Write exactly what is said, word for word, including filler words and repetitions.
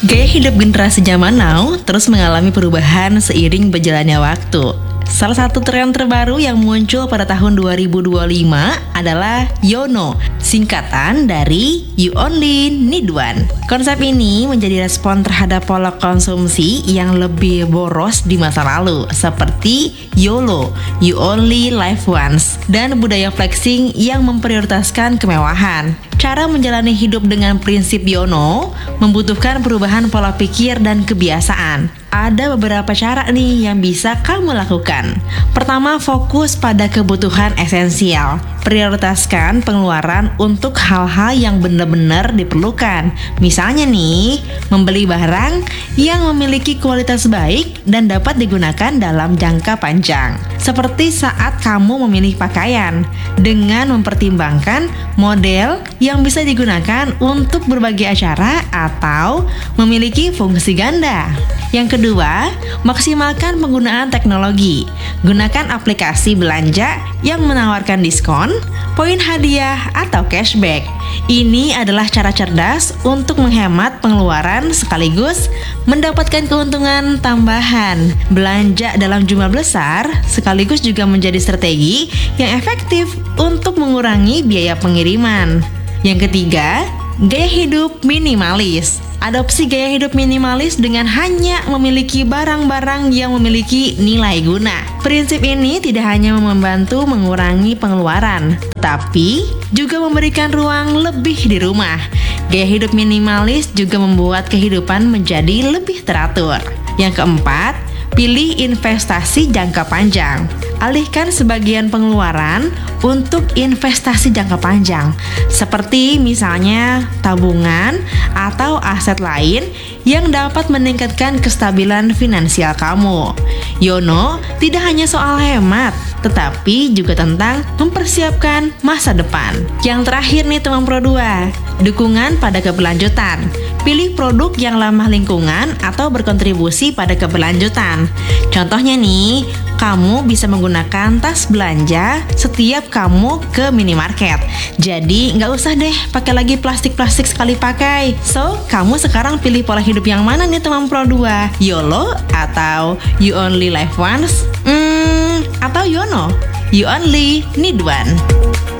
Gaya hidup generasi zaman now terus mengalami perubahan seiring berjalannya waktu. Salah satu tren terbaru yang muncul pada tahun dua ribu dua puluh lima adalah YONO, singkatan dari You Only Need One. Konsep ini menjadi respon terhadap pola konsumsi yang lebih boros di masa lalu, seperti YOLO, You Only Live Once, dan budaya flexing yang memprioritaskan kemewahan. Cara menjalani hidup dengan prinsip YONO membutuhkan perubahan pola pikir dan kebiasaan. Ada beberapa cara nih yang bisa kamu lakukan. Pertama, fokus pada kebutuhan esensial. Prioritaskan pengeluaran untuk hal-hal yang benar-benar diperlukan. Misalnya nih, membeli barang yang memiliki kualitas baik dan dapat digunakan dalam jangka panjang. Seperti saat kamu memilih pakaian, dengan mempertimbangkan model yang bisa digunakan untuk berbagai acara atau memiliki fungsi ganda. Yang kedua, maksimalkan penggunaan teknologi. Gunakan aplikasi belanja yang menawarkan diskon, poin hadiah, atau cashback. Ini adalah cara cerdas untuk menghemat pengeluaran sekaligus mendapatkan keuntungan tambahan. Belanja dalam jumlah besar sekaligus juga menjadi strategi yang efektif untuk mengurangi biaya pengiriman. Yang ketiga, gaya hidup minimalis. Adopsi gaya hidup minimalis dengan hanya memiliki barang-barang yang memiliki nilai guna. Prinsip ini tidak hanya membantu mengurangi pengeluaran, tapi juga memberikan ruang lebih di rumah. Gaya hidup minimalis juga membuat kehidupan menjadi lebih teratur. Yang keempat, pilih investasi jangka panjang. Alihkan sebagian pengeluaran untuk investasi jangka panjang, seperti misalnya tabungan atau aset lain yang dapat meningkatkan kestabilan finansial kamu. YONO tidak hanya soal hemat, tetapi juga tentang mempersiapkan masa depan. Yang terakhir nih teman Pro dua, dukungan pada keberlanjutan. Pilih produk yang ramah lingkungan atau berkontribusi pada keberlanjutan. Contohnya nih, kamu bisa menggunakan tas belanja setiap kamu ke minimarket. Jadi nggak usah deh pakai lagi plastik-plastik sekali pakai. So, kamu sekarang pilih pola hidup yang mana nih teman Pro dua? YOLO atau You Only Live Once? Hmm, atau YONO? You Only Need One?